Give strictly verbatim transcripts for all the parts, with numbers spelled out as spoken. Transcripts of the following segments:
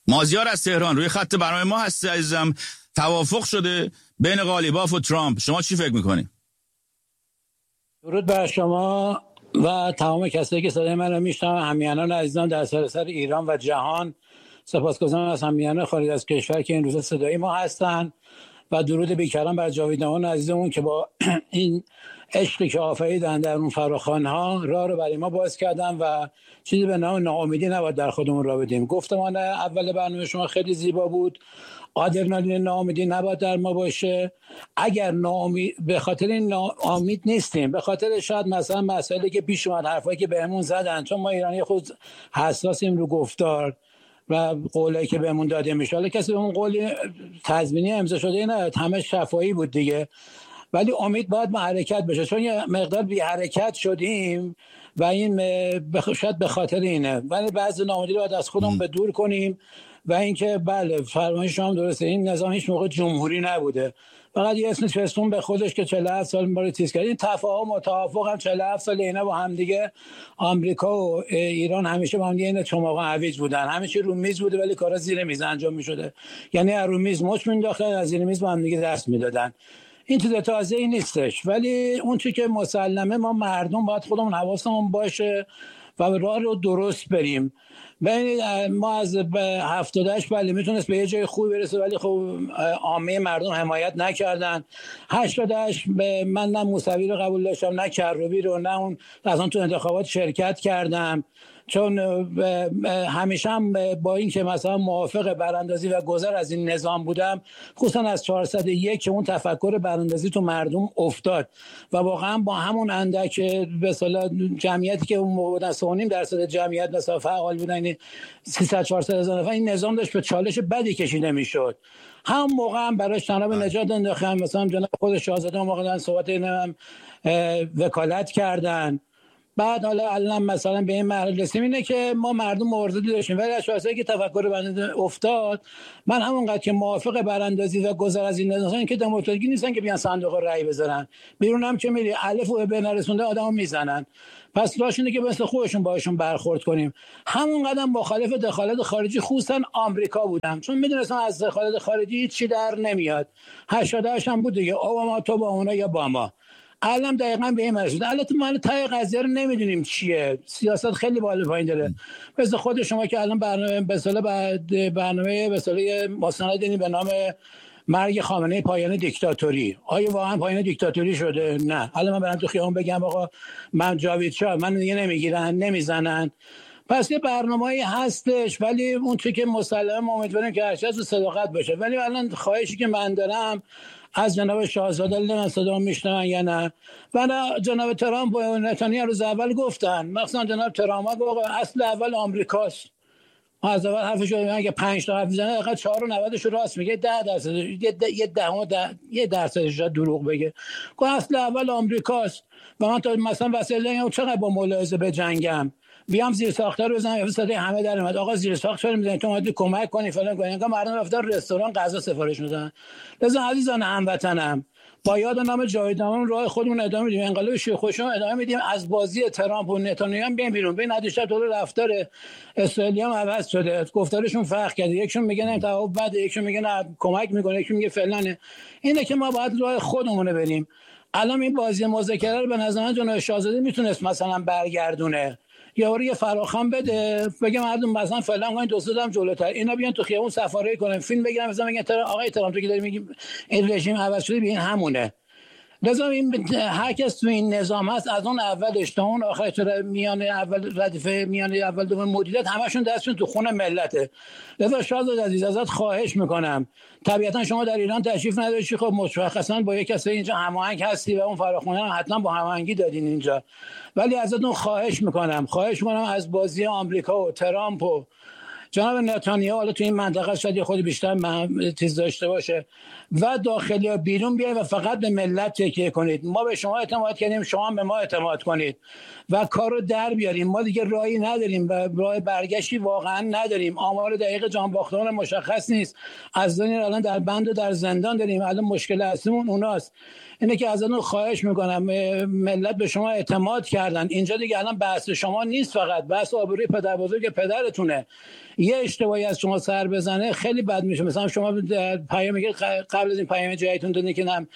مازیار از تهران روی خط برنامه ما هستی عزیزم. توافق شده بین قالیباف و ترامپ، شما چی فکر میکنید؟ درود بر شما و تمام کسایی که صدای من رو میشنون، همیهنان عزیزان در سراسر ایران و جهان. سپاسگزارم از همیهنان خارج از کشور که این روزا صدای ما هستن و درود بیکران بر جاویدان عزیزمون که با این عشقی که آفریدن در اون فراخوان‌ها راه رو برای ما باز کردن و چیزی به نام ناامیدی نباید در خودمون را بدیم. گفتمان اول برنامه شما خیلی زیبا بود. آدرنالین ناامیدی نباید در ما باشه. اگر ناامید به خاطر این ناامید نیستیم، به خاطر شاید مثلا مسائلی که پیش اومد، حرفایی که بهمون زدن، چون ما ایرانی خود حساسیم رو گفتار و قولی که بهمون داده میشه. حالا کسی به اون قولی تضمینی امضا شده نه، همه شفاهی بود دیگه. ولی امید باید ما حرکت بشه، چون یه مقدار بی حرکت شدیم و این بخ... شاید به خاطر اینه. ولی بعضی ناامیدی رو باید از خودمون به دور کنیم و اینکه بله فرمایش شما درسته، این نظام هیچ موقع جمهوری نبوده، فقط یه اسم چسبون به خودش که چهل و هفت سال ما رو تیز کرد. این تفاهم و توافق هم چهل و هفت سال اینا با هم دیگه، آمریکا و ایران همیشه با هم دیگه اینا چماق هویج بودن، همیشه رو میز بوده ولی کارا زیر میز انجام میشده. یعنی رو میز مچ مینداختن، از زیر میز با هم دیگه دست میدادن. این چیز تازه‌ای نیستش، ولی اون چیزی که مسلمه ما مردم باید خودمون حواسمون باشه و راه رو درست بریم. ببینید ما از هفتاد و هشت بله میتونست به یه جای خوبی برسه، ولی خب عامه مردم حمایت نکردن. هشتاد و هشت من نه موسوی رو قبول داشتم، نه کروبی رو، نه اون اصلا تو انتخابات شرکت کردم، چون همیشه هم با این که مثلا موافق براندازی و گذر از این نظام بودم، خصوصا از چهارصد و یک که اون تفکر براندازی تو مردم افتاد و واقعا با همون اندک به اصطلاح جمعیتی که اون موقع بودن سه و نیم درصد جمعیت مثلا فعال بودن، سیصد چهارصد هزار نفر، این نظام داشت به چالش بدی کشیده میشد. هم موقع هم براش طلب نجات انداختن، مثلا جناب خود شاهزاده موقع دارن صحبت اینم وکالت کردن. بعد حالا الان مثلا به این مرحله رسیدیم اینه که ما مردم مبارزاتی داشتیم، ولی اشخاصی که تفکر براندازی افتاد، من همونقدر که موافق براندازی و گذر از این نظام که دموکراتیکی نیستن که بیان صندوق رأی بذارن، بیرون هم که میری الف و ب نرسونده آدمو میزنن. پس راش اینه که مثل خودشون باهاشون برخورد کنیم. همون قدم مخالف دخالت خارجی خصوصا آمریکا بودم، چون میدونستم از دخالت خارجی چی در نمیاد. هشتاد و هشت هم بود دیگه، اوباما تو با اونا یا با ما. الان دقیقاً به این مرسید. البته ما تای قضیه رو نمیدونیم چیه، سیاست خیلی بالا پایین داره. مثل خود شما که الان برنامه به اصطلاح برنامه به اصطلاح مستندی به نام مرگ خامنه‌ای پایان دیکتاتوری، آیا واقعا پایان دیکتاتوری شده؟ نه. الان من برام تو خیابون بگم آقا من جاوید شاه، من دیگه نمیگیرن نمیزنن. پس یه برنامه‌ای هستش، ولی اون چیزی که مسلماً امیدوارم که هرچی از صداقت باشه. ولی الان خواهشی که من دارم از جناب شاهزاده، نمیدونم صدا میشنون یا نه، و جناب ترامپ و نتانیاهو روز اول گفتن، مثلا جناب ترامپ گفت اصل اول آمریکاست. از اول حرفش رو اگه پنج تا حرف بزنه دقیقاً چهار و نود رو راست میگه، ده درصد یه دهم یه درصدش دروغ بگه. گفت اصل اول آمریکاست و من تا مثلا وسیله چقدر با ملاحظه به جنگم بیام زیر ساختار بزنم، صدای همه در اومد آقا زیر ساخت چرا میزنید، تو اومدی کمک کنی فلان کنی. انگار مردم رفتن رستوران غذا سفارش میدن. لذا عزیزان هموطنم، با یاد نام جاویدان راه خودمون ادامه میدیم، انقلاب شیخ خوشم ادامه میدیم، از بازی ترامپ و نتانیاهو هم بیان بیرون. ببین ندیشتر طور رفتار اسرائیلی هم عوض شده، گفتارشون فرق کرده، یکشون میگه نه توافق بده، یکشون میگه نه کمک میکنه، یکشون میگه فلانه. اینه که ما باید راه خودمون بریم. الان این بازی مذاکره رو به نظر من جناب شاهزاده میتونست مثلا برگردونه، یا یه فراخوان بده بگم مردم مثلا فلان کنین دو سه قدم جلوتر، اینا بیان تو خیابون سفارایی کنن، فیلم بگیرن مثلا بگن ترا آقای ترامپ تو که داری میگی این رژیم عوض شده، ببین همونه. لازم این هر کس تو این نظام هست از اون اولش تا اون آخرش تو میان اول ردیف میان اول دوم مدیریت همشون دستشون تو خون ملته. لذا شاهزاده عزیز ازت خواهش میکنم، طبیعتا شما در ایران تشریف نداری، خب مشخصا با یک کسی اینجا هماهنگ هستی و اون فراخوان هم حتما با هماهنگی دادین اینجا، ولی ازتون خواهش میکنم خواهش میکنم از بازی آمریکا و ترامپ و جناب نتانیاهو، حالا تو این منطقه شاید خود بیشتر چیز داشته باشه، و داخلی یا بیرون بیاید و فقط به ملت تکیه کنید. ما به شما اعتماد کردیم، شما به ما اعتماد کنید و کارو در بیاریم. ما دیگه راهی نداریم و راه برگشتی واقعا نداریم. آمار دقیق جانباختگان مشخص نیست، از دنیا الان در بند و در زندان داریم. الان مشکل اصلیمون اوناست. اینه که از اون خواهش میکنم، ملت به شما اعتماد کردن، اینجا دیگه الان بحث شما نیست، فقط بحث آبروی پدربزرگ پدرتونه. یه اشتباهی از شما سر بزنه خیلی بد میشه. مثلا شما پیامی که قبل از این پیام جایتون دادین که نم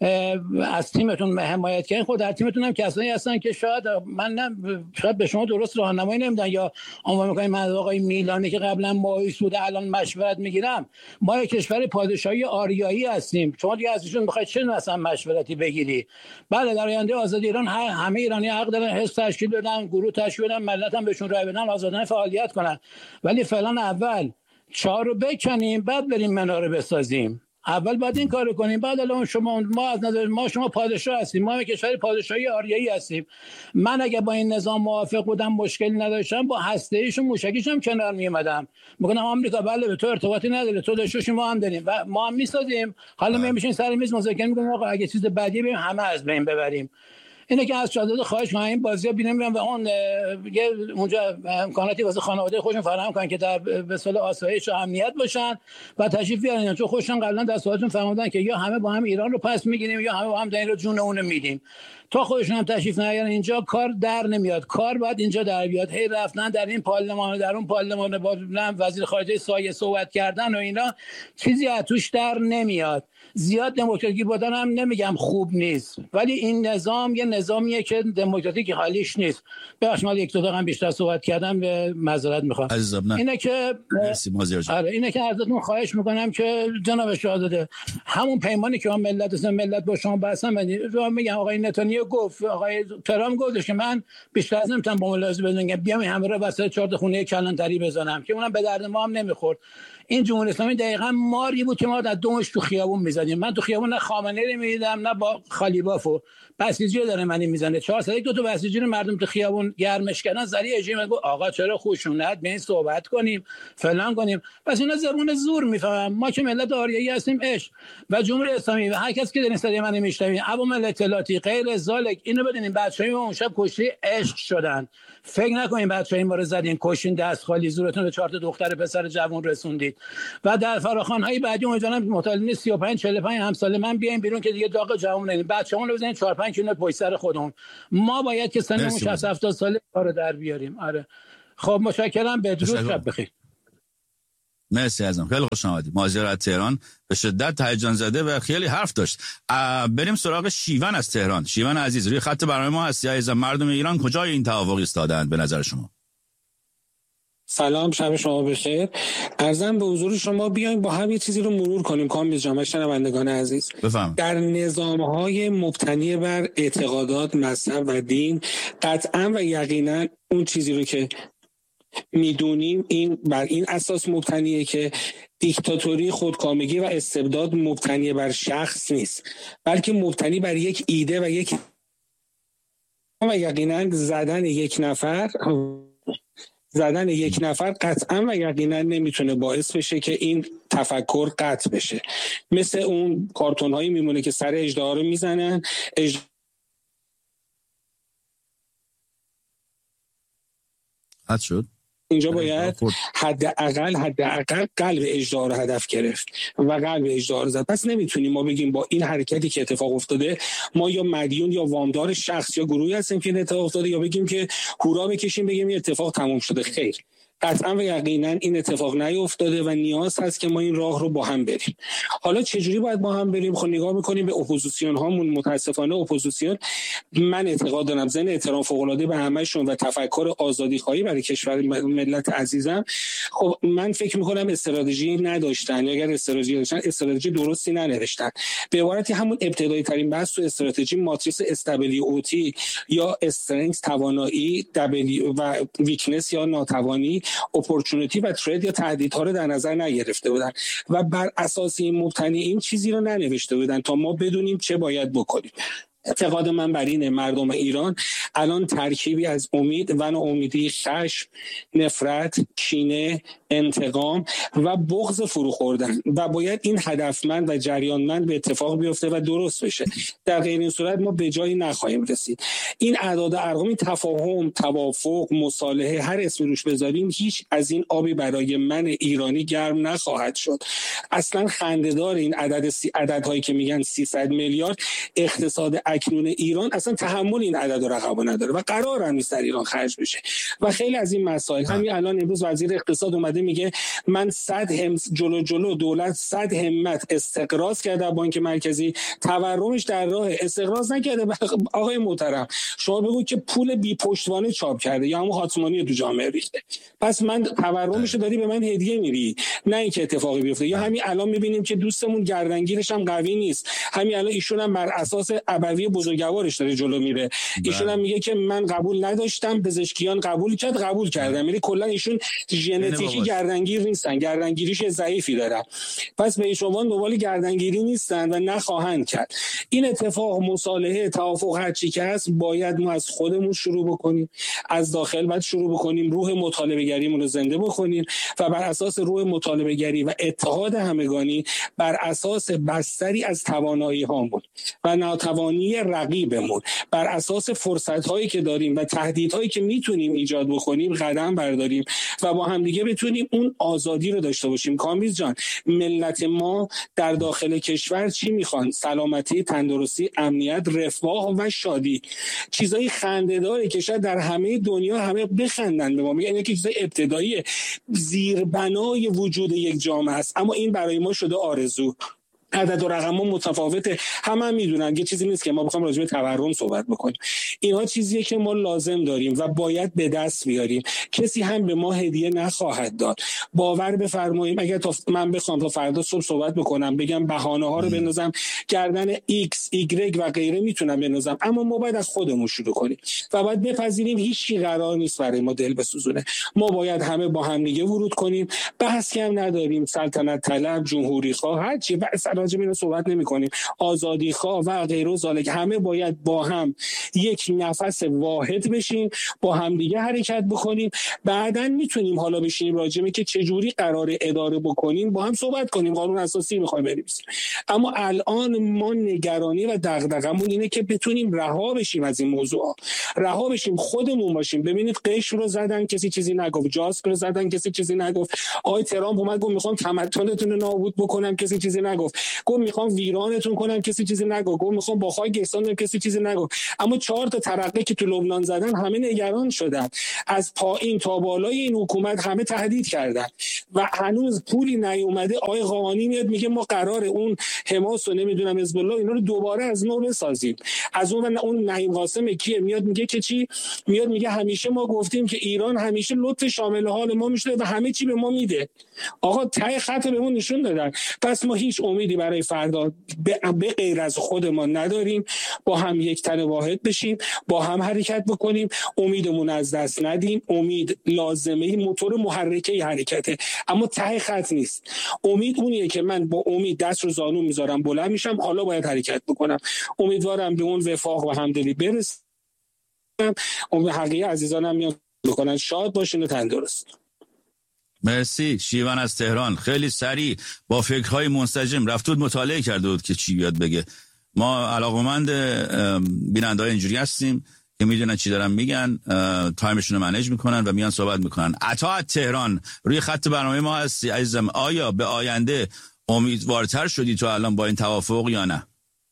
از تیمتون حمایت کردین، خود در تیمتون هم کسایی هستن که شاید من نه شاید به شما درست راهنمایی نمیدن یا عنوان میکنین من آقای میلانی که قبلا مایوس بوده الان مشورت میگیرم. ما یک کشور پادشاهی آریایی هستیم، شما دیگه ازشون میخواید چه مثلا مشورتی بگیری؟ بله در آینده آزادی ایران همه ایرانی حق دارن حزب تشکیل بدن، گروه تشکیل بدن، ملت هم بهشون رای بدن، آزادانه فعالیت کنن، ولی فعلا اول چهار رو بکنیم بعد بریم مناره بسازیم. اول بعد این کارو کنیم، بعد الان شما ما از نظر ما شما پادشاه هستیم، ما یک کشور پادشاهی آریایی هستیم. من اگه با این نظام موافق بودم مشکلی نداشتم، با هسته ایش و موشکیش هم کنار می اومدم، میگم آمریکا بله به تو ارتباطی نداره، تو داشتوش ما هم داریم و ما هم میسازیم. حالا می میشین سر میز مذاکره میکنیم آقا اگه چیز بدی بریم همه از بین ببریم. اینه که از شاهزاده خواهش کنم این بازی‌ها ببینم و اون یه اونجا امکاناتی واسه خانواده خودشون فراهم کنن که در به صلاح آسایش و امنیت باشن و تشریف بیارن، چون خودشون قبلا در سوالتون فرمودن که یا همه با هم ایران رو پس میگیریم یا همه با هم این رو جون اون میدیم. تا خودشون هم تشریف نیارن اینجا کار در نمیاد. کار باید اینجا در بیاد. هی رفتن در این پارلمان در اون پارلمان با وزیر خارجه سایه صحبت کردن و اینا چیزی از توش در نمیاد. زیاد دموکراتیک بودن هم نمیگم خوب نیست، ولی این نظام یه نظامیه که دموکراتیک حالیش نیست. بخش ما یک دو دقیقه بیشتر صحبت کردم به معذرت میخوام. اینه که آره اینه که ازتون خواهش میکنم که جناب شاهزاده همون پیمانی که ما ملت هستن ملت با شما بحثم رو میگم. آقای نتانیاهو گفت، آقای ترامپ گفتش که من بیشتر از نمیتونم با ملاحظه بزنم بیام همه رو وسط چهار خونه کلانتری بزنم که اونم به درد ما هم نمیخورد. این جمهوری اسلامی دقیقاً ماری بود که ما در دومش تو خیابون میزدیم. من تو خیابون نه خامنه‌ای رو میدیدم نه با خالیبافو بسیجی داره منی میزنه. چهارصد دو تا بسیجی رو مردم تو خیابون گرمش کردن. زری اجیم گفت آقا چرا خشونت به این صحبت کنیم فلان کنیم. پس اینا زبون زور میفهمن. ما که ملت آریایی هستیم عشق و جمهوری اسلامی و هر کس که در این صدای من میشنوین عوامل اطلاعاتی غیر زالک اینو بدونین بچه‌های ما اون شب کشتی عشق شدن. فکر نکنین بچه‌های ما رو زدین کشین دست خالی زورتون به چهار تا دختر پسر جوان رسوندید. و در فراخوان‌های بعدی امیدوارم مطالعه سی و پنج چهل و پنج همسال من بیایم بیرون که دیگه داغ جوون نگیم. بچه‌مون رو بزنین چهار پنج کیلومتر پشت سر خودمون. ما باید که سنمون شصت هفتاد ساله کارو در بیاریم. آره خب متشکرم. بدرود، شب بخیر. مرسی ازم، خیلی خوش آمدید. مازیار از تهران به شدت هیجان زده و خیلی حرف داشت. بریم سراغ شیون از تهران. شیون عزیز روی خط برنامه ما هستی عزیزم. مردم ایران کجای این توافق ایستادند به نظر شما؟ سلام، شب شما بخیر. عرضم به حضور شما بیایم با هم یه چیزی رو مرور کنیم کامل جامعه شنوندگان عزیز. بفهم. در نظام‌های مبتنی بر اعتقادات، مذهب و دین قطعا و یقینا اون چیزی رو که میدونیم این بر این اساس مبتنیه که دیکتاتوری، خودکامگی و استبداد مبتنی بر شخص نیست، بلکه مبتنی بر یک ایده و یک و یقینا زدن یک نفر زدن یک نفر قطعا و یقینا نمیتونه باعث بشه که این تفکر قطع بشه. مثل اون کارتون هایی میمونه که سر اژدها رو میزنن اج... قطع شد. اینجا باید حداقل حداقل قلب اژدها رو هدف گرفت و قلب اژدها رو زد. پس نمیتونیم ما بگیم با این حرکتی که اتفاق افتاده ما یا مدیون یا وامدار شخص یا گروهی هستیم که این اتفاق افتاده، یا بگیم که هورا بکشیم بگیم این اتفاق تموم شده. خیر، قطعا و یقینا این اتفاق نیفتاده و نیاز هست که ما این راه رو با هم بریم. حالا چجوری باید با هم بریم؟ خب نگاه میکنیم به اپوزیسیون هامون. متاسفانه اپوزیسیون، من اعتقاد دارم ضمن احترام فوق العاده به همه‌شون و تفکر آزادی خواهی برای کشور ملت عزیزم، خب من فکر میکنم استراتژی نداشتن، یا اگر استراتژی داشتن استراتژی درستی ننوشتن. به عبارتی همون ابتدایی ترین بحث تو استراتژی ماتریس استابیلیتی اوتی یا استرنگث توانایی و ویکنس یا ناتوانی، اپورتونتی و ترید یا تهدیدها رو در نظر نگرفته بودن و بر اساس این مبتنی این چیزی رو ننوشته بودن تا ما بدونیم چه باید بکنیم. اعتقاد من بر اینه مردم ایران الان ترکیبی از امید و ناامیدی، خشم، نفرت، کینه، انتقام و بغض فرو خوردن و باید این هدفمند و جریانمند به اتفاق بیفته و درست بشه. در غیر این صورت ما به جایی نخواهیم رسید. این اعداد و ارقام، این تفاهم، توافق، مصالحه، هر اسمی روش بذاریم، هیچ از این آبی برای من ایرانی گرم نخواهد شد. اصلا خنده‌دار این عدد سی عددهایی که میگن سیصد میلیارد اقتصاد اکنون ایران اصلا تحمل این عدد و رقم نداره و قرار هم نیست در ایران خرج بشه و خیلی از این مسائل. همین الان امروز وزیر اقتصاد اومده میگه من صد هم جلو جلو دولت صد همت استقراض کرده، بانک مرکزی تورمش در راه استقراض نکرده. آقای محترم شما بگو که پول بی پشتوانه چاپ کرده یا همون هاتمانی تو جامعه ریخته، پس من تورمشو داری به من هدیه میری، نه اینکه اتفاقی بیفته. یا همین الان میبینیم که دوستمون گردنگیرش هم قوی نیست، همین الان ایشون هم بر اساس ابوی بزرگوارش داره جلو میره. ایشون هم میگه که من قبول نداشتم، پزشکیان قبول کرد قبول کردم. یعنی کلا ایشون ژنتیکی گردنگیر نیستن، گردنگیریش ضعیفی داره. پس به شما دنبال گردنگیری نیستن و نخواهند کرد. این اتفاق مصالحه توافق هر چی که هست باید ما از خودمون شروع بکنیم، از داخل باید شروع بکنیم، روح مطالبه گریمون رو زنده بکنیم و بر اساس روح مطالبه گری و اتحاد همگانی بر اساس بستری از توانایی هامون و ناتوانی رقیبمون بر اساس فرصت هایی که داریم و تهدیدهایی که میتونیم ایجاد بکنیم قدم برداریم و با هم دیگه بتونیم اون آزادی رو داشته باشیم. کامبیز جان، ملت ما در داخل کشور چی میخوان؟ سلامتی، تندرستی، امنیت، رفاه و شادی، چیزای خنده‌داره که شاید در همه دنیا همه بخندن به ما، میگن که چیزای ابتدایی زیربنای وجود یک جامعه است، اما این برای ما شده آرزو. عدد و رقم متفاوته، همه هم میدونن، یه چیزی نیست که ما بخوام راجع به تورم صحبت بکنیم. اینها چیزیه که ما لازم داریم و باید به دست بیاریم. کسی هم به ما هدیه نخواهد داد. باور بفرمایید اگر تا من بخوام تا فردا صبح صحبت بکنم بگم بهانه ها رو بندازم گردن ایکس ایگرگ و غیره میتونم بندازم، اما ما باید از خودمون شروع کنیم و باید بپذیریم هیچ چیز قرار نیست برای ما دل بسوزونه. ما باید همه با هم دیگه ورود کنیم، بحثی هم نداریم، سلطنت طلب، جمهوری خواه، هر چی بحث راجع به اینا صحبت نمی‌کنیم، آزادی خواه و غیره و ذالک. همه باید با هم یک نفس واحد بشیم، با هم دیگه حرکت بکنیم. بعداً میتونیم حالا بشینیم راجع به که چه جوری قرار اداره بکنیم با هم صحبت کنیم، قانون اساسی می‌خوایم بنویسیم. اما الان ما نگرانی و دغدغمون اینه که بتونیم رها بشیم از این موضوع، رها بشیم، خودمون باشیم. ببینید قشر رو زدن کسی چیزی نگفت، جاسک رو زدن کسی چیزی نگفت، آقای ترامپ اومد گفت می‌خوام تمدنتون رو نابود بکنم کسی چیزی نگفت، گفت میخوام ویرانتون کنم کسی چیزی نگفت، گفت میخوام با خاک گیسان کسی چیزی نگفت. اما چهار تا ترقه که تو لبنان زدن همه نگران شدن، از پایین تا بالای این حکومت همه تهدید کردن و هنوز پولی نیومده. آقای قاآنی میاد میگه ما قرار اون حماس و نمیدونم حزب الله اینا رو دوباره از نو بسازیم. از اون اون نعیم قاسم کیه میاد میگه که چی؟ میاد میگه همیشه ما گفتیم که ایران همیشه لطف شامل حال ما میشه و همه چی به ما میده. آقا ته خط بهمون نشون دادن. پس ما هیچ امیدی برای فردا به غیر از خودمان نداریم. با هم یک تن واحد بشیم، با هم حرکت بکنیم، امیدمون از دست ندیم. امید لازمه موتور محرکه حرکته، اما ته خط نیست. امید اونیه که من با امید دست رو زانو میذارم بلند میشم، حالا باید حرکت بکنم. امیدوارم به اون وفاق و همدلی برسم. امید حقیقی عزیزانم میان بکنن شاد باشین و تندرست. مرسی. شیون از تهران خیلی سریع با فکرهای منسجم رفت بود مطالعه کرده بود که چی بیاد بگه. ما علاقمند بیننده‌های اینجوری هستیم که میدونن چی دارن میگن، تایمشون رو منیج میکنن و میان صحبت میکنن. عطا از تهران روی خط برنامه ما هستی عزیزم. آیا به آینده امیدوارتر شدی تو الان با این توافق یا نه؟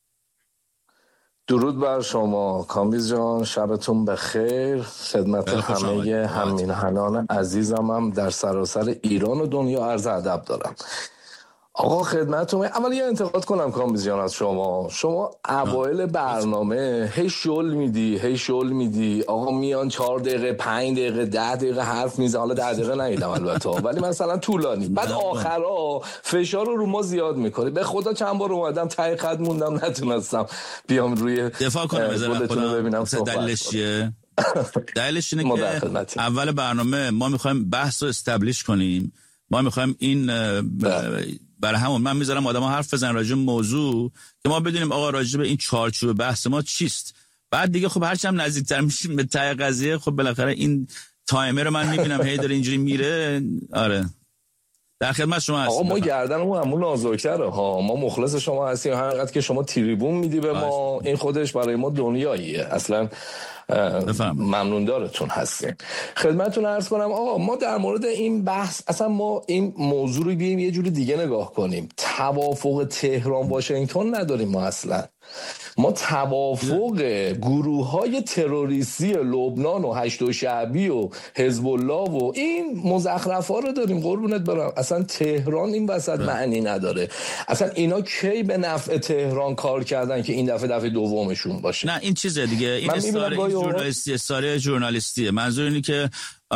درود بر شما کامبیز جان، شبتون بخیر. خدمت همه هم‌میهنان عزیزم هم در سراسر ایران و دنیا عرض ادب دارم. آقا خدمتتون اول یه انتقاد کنم کامبیز جان از شما. شما اوایل برنامه هی شل میدی هی شل میدی آقا میان چهار دقیقه پنج دقیقه ده دقیقه حرف میزنه. حالا ده دقیقه نیدم البته ولی مثلا طولانی. بعد آخرا فشار رو رو ما زیاد میکنی. به خدا چند بار اومدم ته خط موندم نتونستم بیام روی دفاع کنم بذارم ببینم دلیلش چیه. دلیلش اینه که اول برنامه ما میخوایم بحث رو استبلیش کنیم. ما میخوایم این برای همون من میذارم آدم ها حرف بزن راجع به موضوع که ما بدونیم آقا راجع به این چارچوب بحث ما چیست. بعد دیگه خب هرچی هم نزدیکتر میشیم به ته قضیه خب بالاخره این تایمر رو من میبینم هی داره اینجوری میره. آره در خدمت شما هستیم. آقا ما گردنمون همون نازک‌تره ها. ما مخلص شما هستیم. هر وقت که شما تریبون میدی به ما این خودش برای ما دنیاییه. اصلا ممنون دارتون هستیم. خدمتتون عرض کنم آقا ما در مورد این بحث اصلا ما این موضوع رو بیایم یه جوری دیگه نگاه کنیم. توافق تهران واشنگتن نداریم ما اصلا. ما توافق گروه های تروریستی لبنان و هشت شعبی و حزب الله و این مزخرف ها رو داریم قربونت برم. اصلا تهران این وسط معنی نداره. اصلا اینا کی به نفع تهران کار کردن که این دفعه دفعه دومشون باشه؟ نه این چیزه دیگه، این استاره ژورنالیستی استاره ژورنالیستیه. منظور اینه که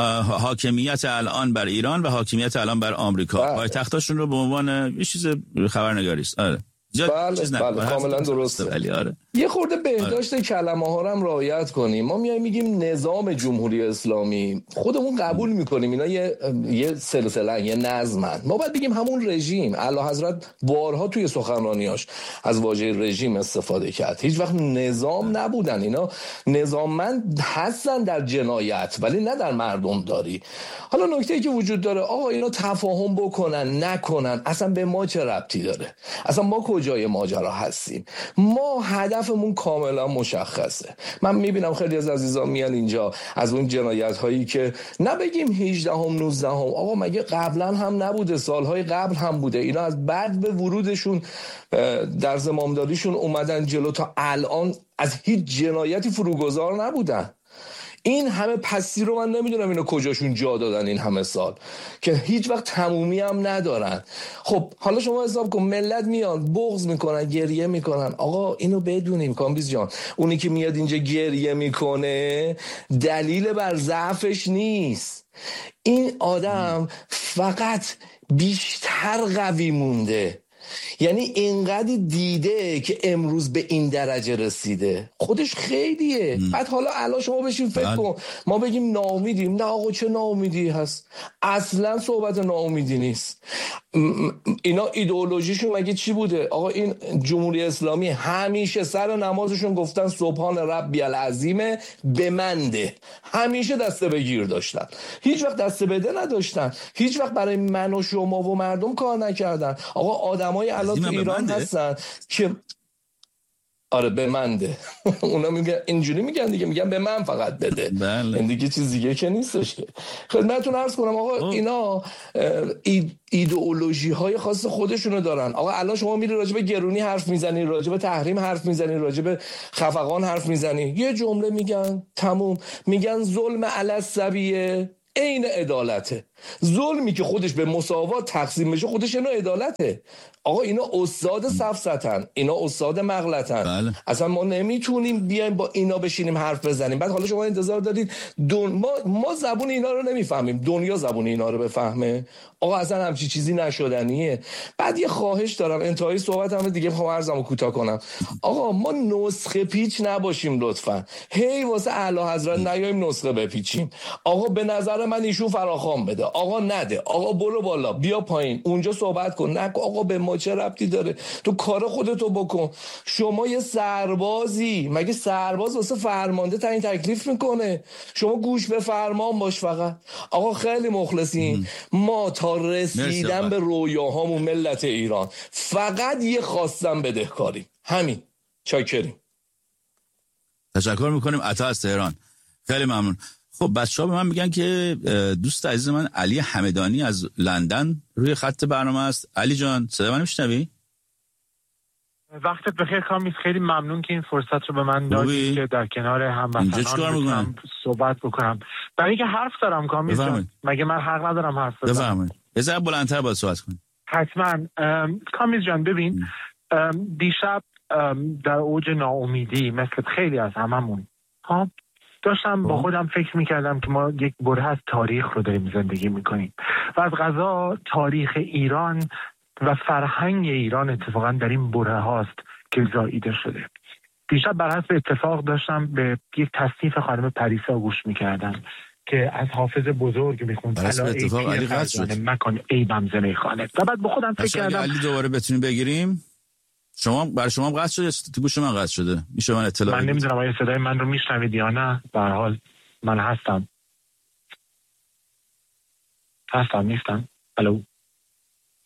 حاکمیت الان بر ایران و حاکمیت الان بر آمریکا پایتختاشون رو به عنوان یه چیز خبرنگاری است. آره بله بله کاملا درسته. آره. یه خورده بهداشت آره. کلمه ها رو هم رعایت کنیم. ما میایم میگیم نظام جمهوری اسلامی، خودمون قبول میکنیم اینا یه یه سلسله یه نظمن. ما باید بگیم همون رژیم. اعلی حضرت بارها توی سخنرانیاش از واژه رژیم استفاده کرد. هیچ وقت نظام نبودن. اینا نظاممند هستن در جنایت ولی نه در مردم داری. حالا نکته‌ای که وجود داره آقا اینا تفاهم بکنن نکنن اصلا به ما چه ربطی داره؟ اصلا ما کجای ماجرا هستیم؟ ما هدفمون کاملا مشخصه. من میبینم خیلی از عزیزان میان اینجا از اون جنایت هایی که نبگیم هجدهم نوزدهم آقا مگه قبلا هم نبوده؟ سالهای قبل هم بوده. اینا از بعد به ورودشون در زمامداریشون اومدن جلو تا الان از هیچ جنایتی فروگذار نبودن. این همه پسی رو من نمیدونم اینا کجاشون جا دادن این همه سال که هیچ وقت تمومی هم ندارن. خب حالا شما حساب کن ملت میان بغض میکنن گریه میکنن. آقا اینو بدونیم کامبیز جان، اونی که میاد اینجا گریه میکنه دلیل بر ضعفش نیست. این آدم فقط بیشتر قوی مونده. یعنی اینقدر دیده که امروز به این درجه رسیده، خودش خیلیه. بعد حالا الان شما بشین فکر کن ما بگیم ناامیدیم. نه آقا چه ناامیدی هست؟ اصلا صحبت ناامیدی نیست. اینا ایدئولوژیشون مگه چی بوده؟ آقا این جمهوری اسلامی همیشه سر نمازشون گفتن سبحان ربی العظیم بمنده. همیشه دسته بگیر داشتن، هیچ وقت دسته بده نداشتن، هیچ وقت برای من و شما و مردم کار نکردن. آقا آدمای الان تو ایران هستن که آره به من ده. اونا میگن اینجوری میگن دیگه، میگن به من فقط بده. بله. این دیگه چیز دیگه که نیستش. خدمتتون عرض کنم آقا اوه. اینا ایدئولوژی های خاص خودشونو دارن. آقا الان شما میری راجع به گرونی حرف میزنی، راجع به تحریم حرف میزنی، راجع به خفقان حرف میزنی، یه جمله میگن تموم. میگن ظلم علی السبیه عین عدالته. ظلمی که خودش به مساوات تقسیم بشه خودش اینو عدالته. آقا اینا استاد سفسطن، اینا استاد مغلطن. بله. اصلا ما نمیتونیم بیایم با اینا بشینیم حرف بزنیم. بعد حالا شما انتظار دارید دون... ما ما زبون اینا رو نمیفهمیم، دنیا زبون اینا رو بفهمه؟ آقا اصلا همچی چیزی نشدنیه. بعد یه خواهش دارم انتهای صحبتم دیگه میخوام عرضمو کوتاه کنم. آقا ما نسخه پیچ نباشیم لطفا. هی واسه اعلی حضرت نیایم نسخه بپیچیم. آقا به نظر من ایشون فراخوان بده، آقا نده، آقا برو بالا بیا پایین اونجا صحبت کن. نه آقا به ما چه ربطی داره؟ تو کار خودتو بکن. شما یه سربازی، مگه سرباز واسه فرمانده تعیین تکلیف میکنه؟ شما گوش به فرمان باش فقط. آقا خیلی مخلصیم. ما تا رسیدن به رویاهامون ملت ایران فقط یه خواستم بدهکاری، همین. چاکریم. تشکر میکنیم. عطا از تهران، خیلی ممنون. خب بچه‌ها به من میگن که دوست عزیز من علی همدانی از لندن روی خط برنامه است. علی جان صدا من میشنوی؟ وقتت بخیر کامیس، خیلی ممنون که این فرصت رو به من دادی که در کنار هموطنان صحبت بکنم. برای اینکه حرف دارم کامیس جان، مگه من حق ندارم حرف بزنم؟ بفرمایید. یه ذره بلندتر باید صحبت کنید. حتما. کامیس جان ببین، دیشب در اوج ناامیدی مثل خیلی از هممون ها داشتم با خودم فکر میکردم که ما یک بره از تاریخ رو داریم زندگی میکنیم و از قضا تاریخ ایران و فرهنگ ایران اتفاقا در این بره هاست که زاییده شده. دیشب بر حسب اتفاق داشتم به یک تصنیف خانم پریسا گوش میکردم که از حافظ بزرگ میخوند. بر حسب اتفاق علی قطع شد. مکان ایبم زنه خانه. و بعد با خودم فکر کردم علی دوباره بتونیم بگیریم. شما برای شما قطع شده یا تو گوش من قطع شده؟ میشه من اطلاع من نمیدونم آیا صدای من رو میشنوید یا نه. به هر حال من هستم. هستم نیستم. الو